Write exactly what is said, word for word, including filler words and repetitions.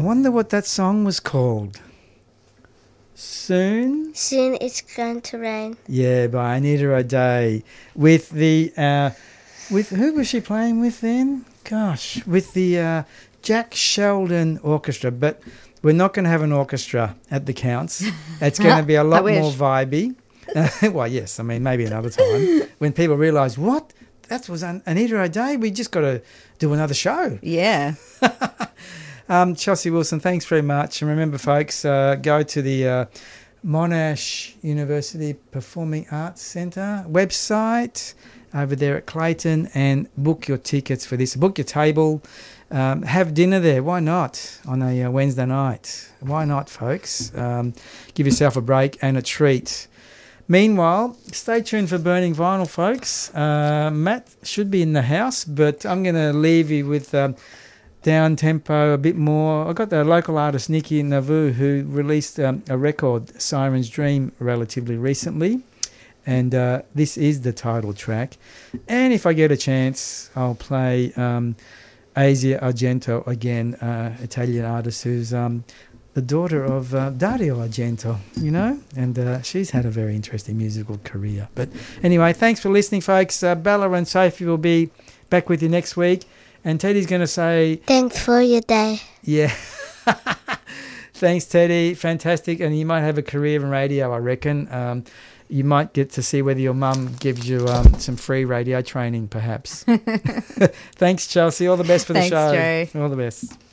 wonder what that song was called. Soon? Soon it's going to rain. Yeah, by Anita O'Day. With the, uh, with who was she playing with then? Gosh, with the uh, Jack Sheldon Orchestra. But we're not going to have an orchestra at the Counts. It's going to be a lot more vibey. Well, yes, I mean, maybe another time. When people realise, what? That was An- Anita O'Day. We just got to do another show. Yeah. um, Chelsea Wilson, thanks very much. And remember, folks, uh, go to the uh, Monash University Performing Arts Centre website over there at Clayton and book your tickets for this. Book your table. Um, have dinner there. Why not on a uh, Wednesday night? Why not, folks? Um, give yourself a break and a treat. Meanwhile, stay tuned for Burning Vinyl, folks. Uh, Matt should be in the house, but I'm going to leave you with um, down-tempo a bit more. I got the local artist Nikki Navu, who released um, a record, Siren's Dream, relatively recently. And uh, this is the title track. And if I get a chance, I'll play um, Asia Argento again, uh, Italian artist who's... Um, the daughter of uh, Dario Argento, you know, and uh, she's had a very interesting musical career. But anyway, thanks for listening, folks. Uh, Bella and Sophie will be back with you next week. And Teddy's going to say... Thanks for your day. Yeah. Thanks, Teddy. Fantastic. And you might have a career in radio, I reckon. Um, you might get to see whether your mum gives you um, some free radio training, perhaps. Thanks, Chelsea. All the best for the Thanks, show. Joe. All the best.